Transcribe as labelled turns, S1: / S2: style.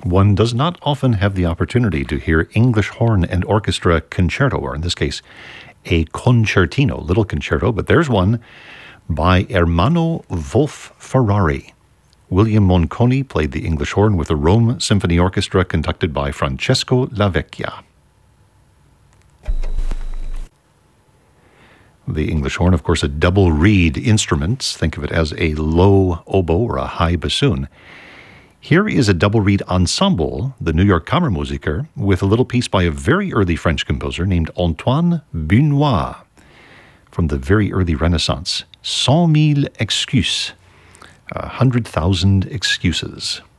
S1: One does not often have the opportunity to hear English horn and orchestra concerto, or in this case, a concertino, little concerto, but there's one by Ermanno Wolf Ferrari. William Monconi played the English horn with the Rome Symphony Orchestra conducted by Francesco Lavecchia. The English horn, of course, a double reed instrument. Think of it as a low oboe or a high bassoon. Here is a double reed ensemble, the New York Kammermusiker, with a little piece by a very early French composer named Antoine Bunois from the very early Renaissance. 100,000 excuses. 100,000 excuses.